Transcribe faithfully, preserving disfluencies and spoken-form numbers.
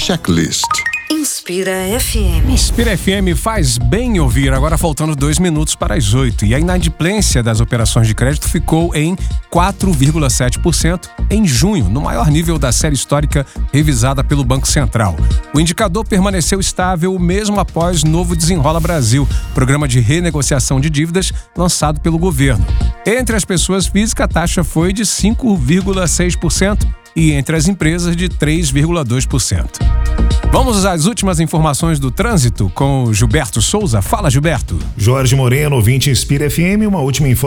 Checklist. Inspira F M. Inspira F M faz bem ouvir, agora faltando dois minutos para as oito. E a inadimplência das operações de crédito ficou em quatro vírgula sete por cento em junho, no maior nível da série histórica revisada pelo Banco Central. O indicador permaneceu estável mesmo após Novo Desenrola Brasil, programa de renegociação de dívidas lançado pelo governo. Entre as pessoas físicas, a taxa foi de cinco vírgula seis por cento e entre as empresas de três vírgula dois por cento. Vamos às últimas informações do trânsito com o Gilberto Souza. Fala, Gilberto. Jorge Moreno, ouvinte Inspira F M, uma última informação.